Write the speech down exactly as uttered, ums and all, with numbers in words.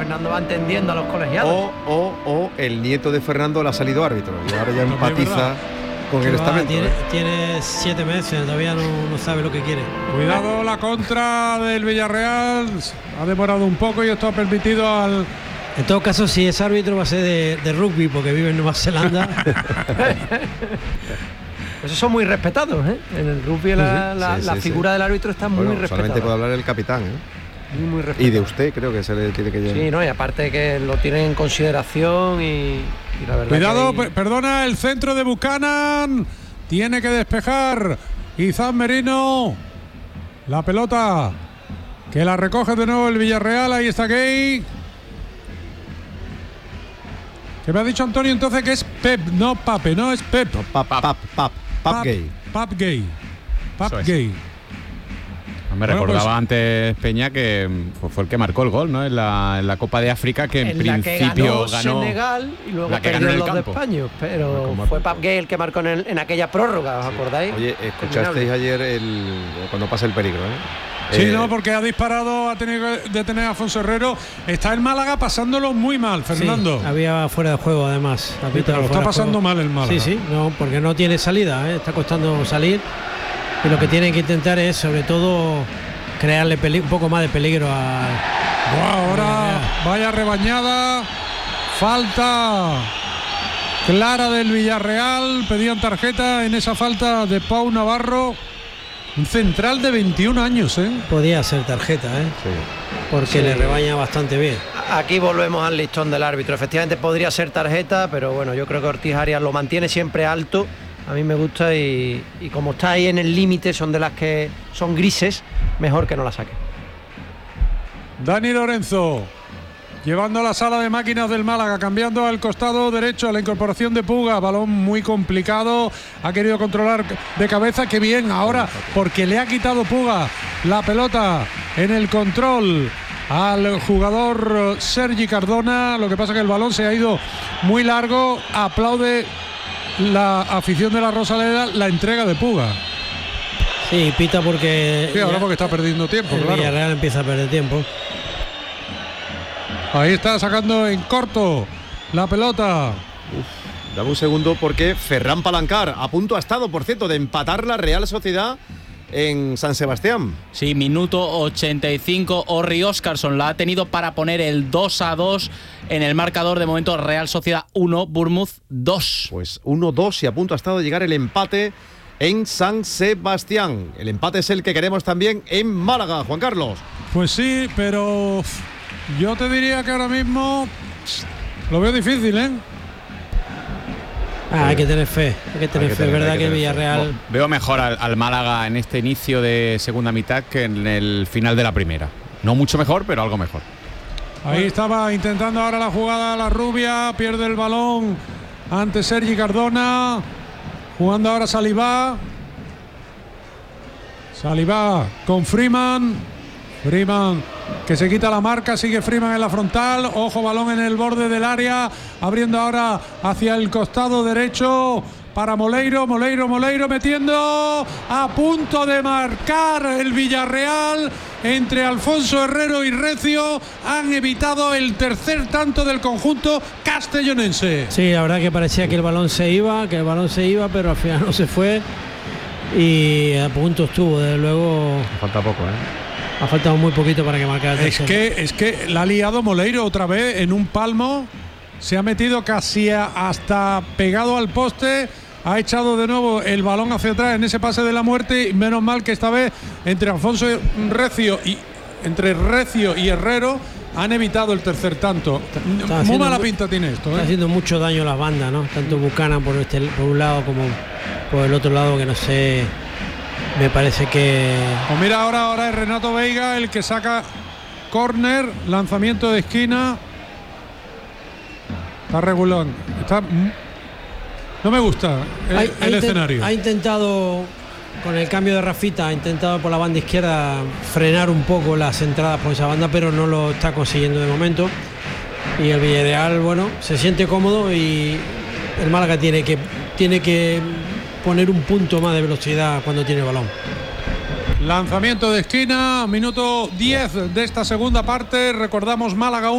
Fernando va entendiendo a los colegiados. O, o, o el nieto de Fernando le ha salido árbitro y ahora ya empatiza con el Va, estamento. tiene, ¿eh? tiene siete meses, todavía no, no sabe lo que quiere. Cuidado la contra del Villarreal. Ha demorado un poco y esto ha permitido al... En todo caso, si es árbitro va a ser de, de rugby porque vive en Nueva Zelanda. Esos son muy respetados, ¿eh? En el rugby la, Sí, la, sí, la sí, figura sí. del árbitro está muy Bueno, respetada. solamente puede hablar el capitán, ¿eh? Muy, muy respetada. Y de usted creo que se le tiene que llevar. Sí, no, y aparte que lo tienen en consideración y, y la verdad. Cuidado, que hay... perdona, el centro de Buchanan. Tiene que despejar Izan Merino. La pelota que la recoge de nuevo el Villarreal. Ahí está Gay. Que me ha dicho Antonio entonces que es Pep, no Pape, no es Pep. No, pap, pap, pap, pap gay. Pap Gay. Pap Eso es. Gay. Me Bueno, recordaba pues- antes Peña que fue, fue el que marcó el gol, ¿no? En la, en la Copa de África, que en, en la que principio ganó, ganó. Senegal y luego la que perdió ganó en el los de campo. España, pero Como fue marcó. Pap Gay el que marcó en, el- en aquella prórroga, ¿os acordáis? Oye, escuchasteis Terminable. ayer el cuando pasa el peligro, ¿eh? Sí, Eh, no, porque ha disparado, ha tenido que detener a Afonso Herrero. Está el Málaga pasándolo muy mal, Fernando. Sí, había fuera de juego además. Ha Sí, pitado pero lo fuera está de pasando juego. mal el Málaga. Sí, sí, no, porque no tiene salida, ¿eh? Está costando salir. Y lo que tienen que intentar es, sobre todo, crearle peli- un poco más de peligro a. Buah, ahora vaya rebañada. Falta clara del Villarreal. Pedían tarjeta en esa falta de Pau Navarro. Un central de veintiún años, ¿eh? Podía ser tarjeta, ¿eh? sí. Porque Sí. le rebaña bastante bien. Aquí volvemos al listón del árbitro. Efectivamente podría ser tarjeta, pero bueno, yo creo que Ortiz Arias lo mantiene siempre alto. A mí me gusta y, y como está ahí en el límite, son de las que son grises, mejor que no la saque. Dani Lorenzo llevando a la sala de máquinas del Málaga, cambiando al costado derecho a la incorporación de Puga, balón muy complicado, ha querido controlar de cabeza, qué bien ahora, porque le ha quitado Puga la pelota en el control al jugador Sergi Cardona, lo que pasa que el balón se ha ido muy largo, aplaude la afición de la Rosaleda la entrega de Puga. Sí, pita porque. Sí, ahora ya porque está perdiendo tiempo, el claro. Villarreal empieza a perder tiempo. Ahí está sacando en corto la pelota. Dame un segundo porque Ferran Palancar a punto ha estado, por cierto, de empatar la Real Sociedad en San Sebastián. Sí, minuto ochenta y cinco. Orri Óscarson la ha tenido para poner el dos a dos en el marcador. De momento, Real Sociedad uno, Bournemouth dos. Pues uno dos y a punto ha estado de llegar el empate en San Sebastián. El empate es el que queremos también en Málaga, Juan Carlos. Pues sí, pero yo te diría que ahora mismo lo veo difícil, ¿eh? Ah, hay que tener fe, hay que tener que fe. tener- Es verdad hay que que el tener fe. Villarreal. Veo mejor al, al Málaga en este inicio de segunda mitad que en el final de la primera. No mucho mejor, pero algo mejor. Ahí estaba intentando ahora la jugada la rubia, pierde el balón ante Sergi Cardona, jugando ahora Salivá. Salivá con Freeman. Freeman que se quita la marca, sigue Freeman en la frontal, ojo, balón en el borde del área, abriendo ahora hacia el costado derecho para Moleiro, Moleiro, Moleiro metiendo, a punto de marcar el Villarreal, entre Alfonso Herrero y Recio, han evitado el tercer tanto del conjunto castellonense. Sí, la verdad que parecía que el balón se iba, que el balón se iba, pero al final no se fue y a punto estuvo, desde luego. Falta poco, ¿eh? Ha faltado muy poquito para que marcara el Es tercero. que, es que la ha liado Moleiro otra vez en un palmo, se ha metido casi a- hasta pegado al poste, ha echado de nuevo el balón hacia atrás en ese pase de la muerte y menos mal que esta vez entre Alfonso Recio y entre Recio y Herrero han evitado el tercer tanto. Está Muy haciendo mala mu- pinta tiene esto, Está ¿eh? haciendo mucho daño a las bandas, ¿no? Tanto Buchanan por este por un lado como por el otro lado, que no sé. Me parece que. Pues mira, ahora, ahora es Renato Veiga el que saca córner, lanzamiento de esquina. Está regulón. Está, no me gusta el, Ha- ha el inten- escenario. Ha intentado, con el cambio de Rafita, ha intentado por la banda izquierda frenar un poco las entradas por esa banda, pero no lo está consiguiendo de momento. Y el Villarreal, bueno, se siente cómodo y el Málaga tiene que, tiene que poner un punto más de velocidad cuando tiene el balón. Lanzamiento de esquina, minuto diez de esta segunda parte. Recordamos Málaga